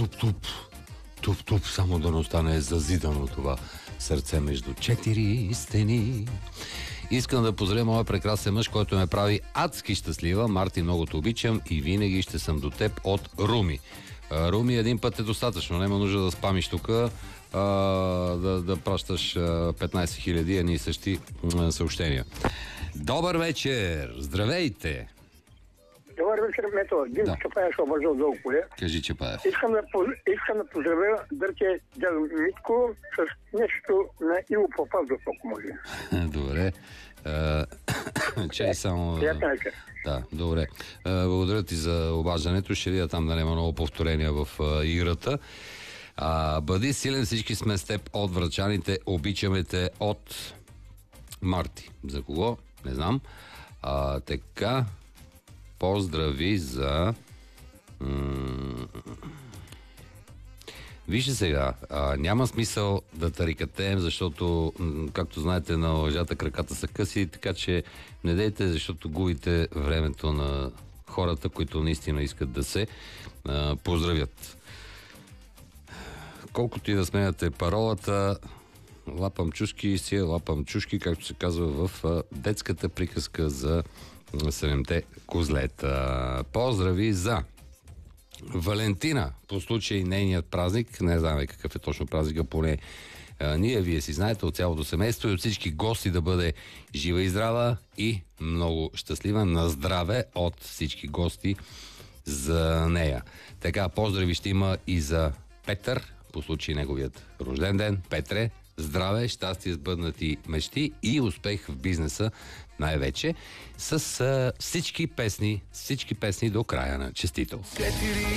туп-туп, туп-туп, само да не остане зазидано това сърце между четири стени. Искам да поздравя моя прекрасен мъж, който ме прави адски щастлива. Марти, много те обичам и винаги ще съм до теб от Руми. Руми, един път е достатъчно. Няма нужда да спамиш тук, да пращаш 15 000 едни и същи съобщения. Добър вечер! Здравейте! Добър вечер, Мето. Димко Чапаев ще обържа от Золкове. Кажи, Чапаев. Искам да поздравя дърче дядо Митко с нещо на Иво Попазов, ако може. Добре. Чай само... Приятна вечер. Да, добре. Благодаря ти за обаждането. Ще видя там да няма много повторения в играта. Бъди силен, всички сме с теб от врачаните. Обичаме те от Марти. За кого? Не знам. Така... Поздрави за... Вижте сега, няма смисъл да тарикатеем, защото, както знаете, на лъжата краката са къси, така че не дейте, защото губите времето на хората, които наистина искат да се поздравят. Колкото и да сменяте паролата, лапам чушки, си лапам чушки, както се казва в детската приказка за 7-те козлета. Поздрави за Валентина, по случай нейният празник. Не знаме какъв е точно празника, поне вие си знаете, от цялото семейство и от всички гости да бъде жива и здрава и много щастлива. На здраве от всички гости за нея. Така, поздрави ще има и за Петър, по случай неговият рожден ден. Петре, здраве, щастие, сбъднати мечти и успех в бизнеса най-вече, с всички песни до края на честител.